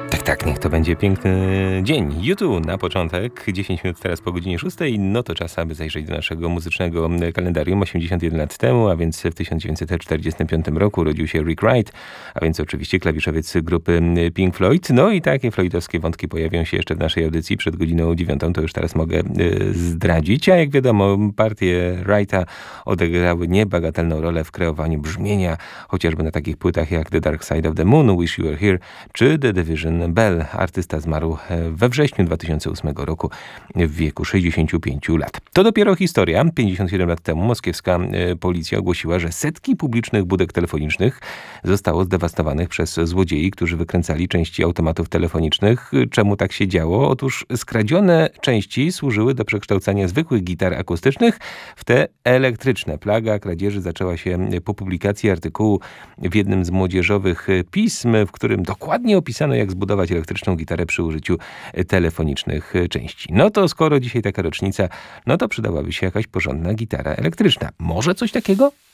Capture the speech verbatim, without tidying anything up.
Tak, tak, niech to będzie piękny dzień. YouTube na początek, dziesięć minut teraz po godzinie szóstej. No to czas, aby zajrzeć do naszego muzycznego kalendarium. osiemdziesiąt jeden lat temu, a więc w tysiąc dziewięćset czterdziestym piątym roku urodził się Rick Wright, a więc oczywiście klawiszowiec grupy Pink Floyd. No i takie floydowskie wątki pojawią się jeszcze w naszej audycji przed godziną dziewiątą, to już teraz mogę y, zdradzić. A jak wiadomo, partie Wrighta odegrały niebagatelną rolę w kreowaniu brzmienia, chociażby na takich płytach jak The Dark Side of the Moon, Wish You Were Here, czy The Division Bell. Artysta zmarł we wrześniu dwa tysiące ósmego roku w wieku sześćdziesięciu pięciu lat. To dopiero historia. pięćdziesiąt siedem lat temu moskiewska policja ogłosiła, że setki publicznych budek telefonicznych zostało zdewastowanych przez złodziei, którzy wykręcali części automatów telefonicznych. Czemu tak się działo? Otóż skradzione części służyły do przekształcania zwykłych gitar akustycznych w te elektryczne. Plaga kradzieży zaczęła się po publikacji artykułu w jednym z młodzieżowych pism, w którym dokładnie opisano, jak zbudować elektryczną gitarę przy użyciu telefonicznych części. No to skoro dzisiaj taka rocznica, no to przydałaby się jakaś porządna gitara elektryczna. Może coś takiego?